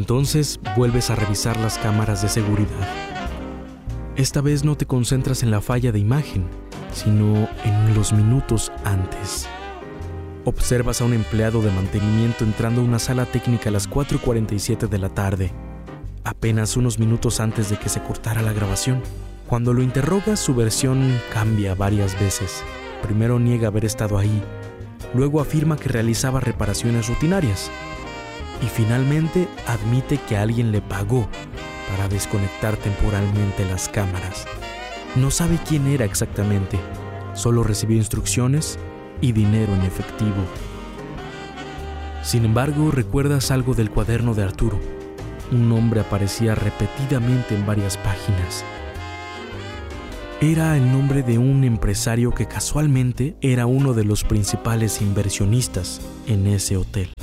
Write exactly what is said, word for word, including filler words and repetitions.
entonces vuelves a revisar las cámaras de seguridad. Esta vez no te concentras en la falla de imagen, sino en los minutos antes. Observas a un empleado de mantenimiento entrando a una sala técnica a las cuatro cuarenta y siete de la tarde, apenas unos minutos antes de que se cortara la grabación. Cuando lo interrogas, su versión cambia varias veces. Primero niega haber estado ahí, luego afirma que realizaba reparaciones rutinarias y finalmente admite que alguien le pagó para desconectar temporalmente las cámaras. No sabe quién era exactamente, solo recibió instrucciones y dinero en efectivo. Sin embargo, recuerdas algo del cuaderno de Arturo. Un nombre aparecía repetidamente en varias páginas. Era el nombre de un empresario que casualmente era uno de los principales inversionistas en ese hotel.